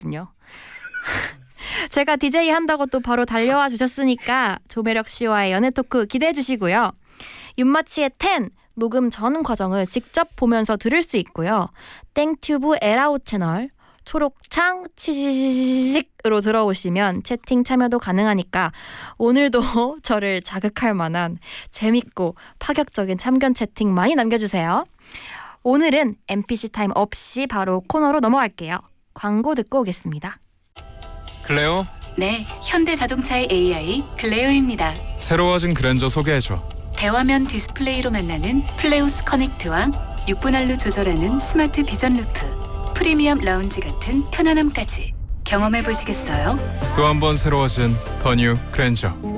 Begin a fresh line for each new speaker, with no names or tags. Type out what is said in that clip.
있거든요. 제가 DJ 한다고 또 바로 달려와 주셨으니까 조매력 씨와의 연애 토크 기대해 주시고요. 윤마치의 10 녹음 전 과정을 직접 보면서 들을 수 있고요. 땡튜브 에라오 채널 초록창 치식으로 들어오시면 채팅 참여도 가능하니까 오늘도 저를 자극할 만한 재밌고 파격적인 참견 채팅 많이 남겨주세요. 오늘은 NPC 타임 없이 바로 코너로 넘어갈게요. 광고 듣고 오겠습니다.
클레오?
네, 현대자동차의 AI 클레오입니다.
새로워진 그랜저 소개해줘.
대화면 디스플레이로 만나는 플레오스 커넥트와 6분할로 조절하는 스마트 비전 루프, 프리미엄 라운지 같은 편안함까지 경험해 보시겠어요?
또 한 번 새로워진 더 뉴 그랜저.